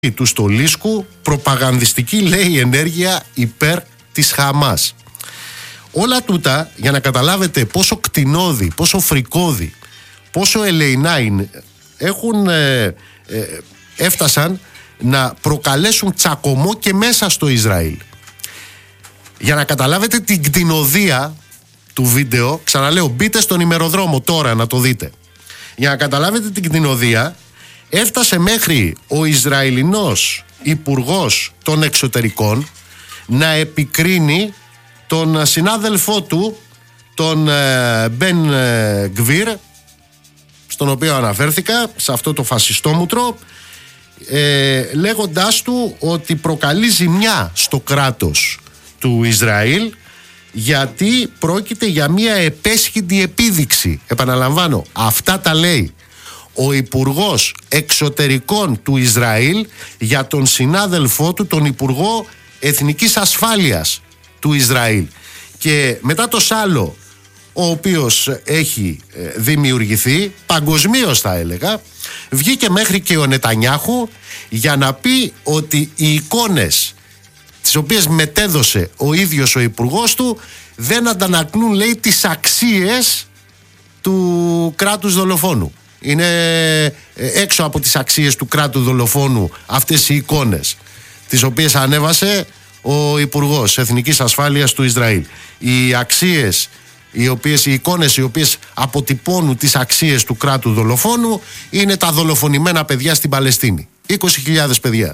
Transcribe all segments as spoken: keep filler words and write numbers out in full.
του Στολίσκου προπαγανδιστική, λέει, ενέργεια υπέρ της Χαμάς. Όλα τούτα για να καταλάβετε πόσο κτηνώδη, πόσο φρικώδη, πόσο ελεεινά είναι, έχουν, ε, ε, έφτασαν να προκαλέσουν τσακωμό και μέσα στο Ισραήλ. Για να καταλάβετε την κτηνωδία του βίντεο, ξαναλέω, μπείτε στον ημεροδρόμο τώρα να το δείτε. Για να καταλάβετε την κτηνωδία, έφτασε μέχρι ο Ισραηλινός Υπουργός των Εξωτερικών να επικρίνει τον συνάδελφό του, τον Μπεν Γκβίρ, στον οποίο αναφέρθηκα, σε αυτό το φασιστόμουτρο, ε, λέγοντάς του ότι προκαλεί ζημιά στο κράτος του Ισραήλ, γιατί πρόκειται για μια επέσχυντη επίδειξη. Επαναλαμβάνω, αυτά τα λέει ο Υπουργός Εξωτερικών του Ισραήλ για τον συνάδελφό του, τον Υπουργό Εθνικής Ασφάλειας του Ισραήλ. Και μετά το σάλο ο οποίος έχει δημιουργηθεί παγκοσμίως, θα έλεγα, βγήκε μέχρι και ο Νετανιάχου για να πει ότι οι εικόνες τις οποίες μετέδωσε ο ίδιος ο υπουργός του δεν αντανακλούν, λέει, τις αξίες του κράτους δολοφόνου. Είναι έξω από τις αξίες του κράτους δολοφόνου αυτές οι εικόνες, τις οποίες ανέβασε ο Υπουργός Εθνικής Ασφάλειας του Ισραήλ. Οι αξίες, οι οποίες, οι εικόνες οι οποίες αποτυπώνουν τις αξίες του κράτους δολοφόνου είναι τα δολοφονημένα παιδιά στην Παλαιστίνη. είκοσι χιλιάδες παιδιά.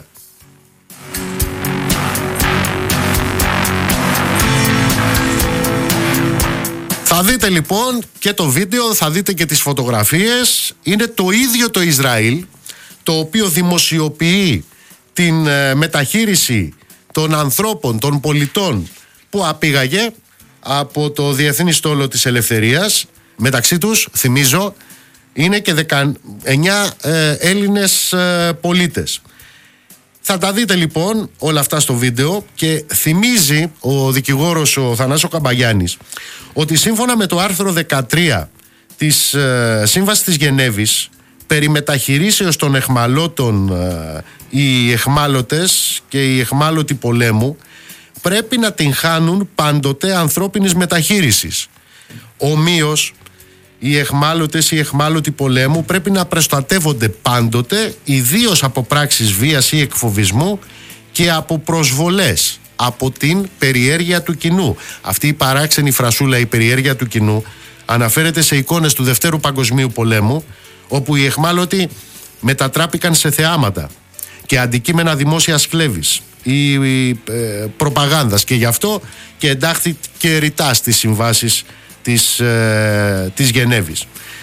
Θα δείτε λοιπόν και το βίντεο, θα δείτε και τις φωτογραφίες. Είναι το ίδιο το Ισραήλ το οποίο δημοσιοποιεί την ε, μεταχείριση των ανθρώπων, των πολιτών που απήγαγε από το Διεθνή Στόλο της Ελευθερίας. Μεταξύ τους, θυμίζω, είναι και δεκαεννιά ε, Έλληνες ε, πολίτες. Θα τα δείτε λοιπόν όλα αυτά στο βίντεο και θυμίζει ο δικηγόρος ο Θανάσης Καμπαγιάννης ότι σύμφωνα με το άρθρο δεκατρία της ε, Σύμβασης της Γενέβης περί μεταχειρήσεως των εχμαλώτων, ε, οι εχμάλωτες και οι εχμάλωτοι πολέμου πρέπει να την χάνουν πάντοτε ανθρώπινης μεταχείρισης. Ομοίως, οι εχμάλωτες, οι εχμάλωτοι πολέμου πρέπει να προστατεύονται πάντοτε, ιδίως από πράξεις βίας ή εκφοβισμού και από προσβολές από την περιέργεια του κοινού. Αυτή η παράξενη φρασούλα, η περιέργεια του κοινού, αναφέρεται σε εικόνες του Δευτέρου Παγκοσμίου Πολέμου, όπου οι εχμάλωτοι μετατράπηκαν σε θεάματα και αντικείμενα δημόσιας κλέβης ή ε, προπαγάνδας, και γι' αυτό και εντάχθηκε ρητά στις συμβάσεις της, ε, της Γενέβης.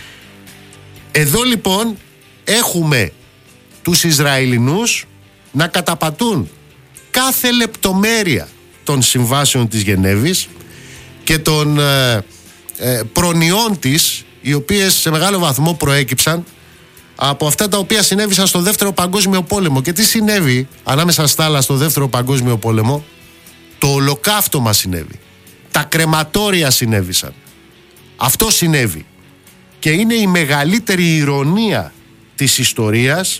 Εδώ λοιπόν έχουμε τους Ισραηλινούς να καταπατούν κάθε λεπτομέρεια των συμβάσεων της Γενέβης και των ε, ε, προνοιών της, οι οποίες σε μεγάλο βαθμό προέκυψαν από αυτά τα οποία συνέβησαν στο Δεύτερο Παγκόσμιο Πόλεμο. Και τι συνέβη ανάμεσα στα άλλα στο Δεύτερο Παγκόσμιο Πόλεμο? Το ολοκαύτωμα συνέβη, τα κρεματόρια συνέβησαν. Αυτό συνέβη και είναι η μεγαλύτερη ηρωνία της ιστορίας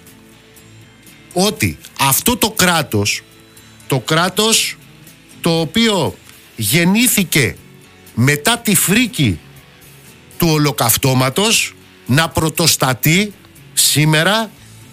ότι αυτό το κράτος, το κράτος το οποίο γεννήθηκε μετά τη φρίκη του ολοκαυτώματος, να πρωτοστατεί σήμερα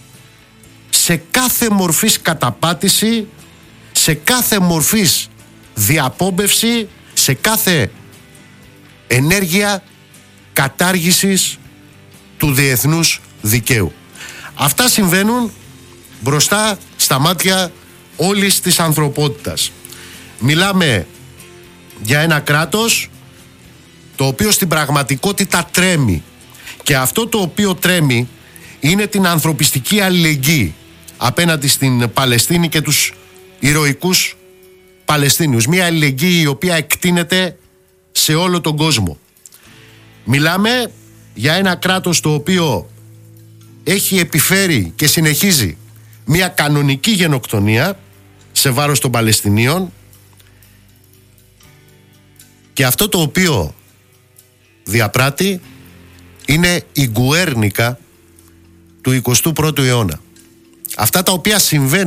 σε κάθε μορφής καταπάτηση, σε κάθε μορφής διαπόμπευση, σε κάθε ενέργεια κατάργησης του διεθνούς δικαίου. Αυτά συμβαίνουν μπροστά στα μάτια όλης της ανθρωπότητας. Μιλάμε για ένα κράτος το οποίο στην πραγματικότητα τρέμει, και αυτό το οποίο τρέμει είναι την ανθρωπιστική αλληλεγγύη απέναντι στην Παλαιστίνη και τους ηρωικούς Παλαιστίνιους. Μια αλληλεγγύη η οποία εκτείνεται σε όλο τον κόσμο. Μιλάμε για ένα κράτος το οποίο έχει επιφέρει και συνεχίζει μια κανονική γενοκτονία σε βάρος των Παλαιστινίων, και αυτό το οποίο διαπράττει είναι η Γκουέρνικα του εικοστού πρώτου αιώνα. Αυτά τα οποία συμβαίνουν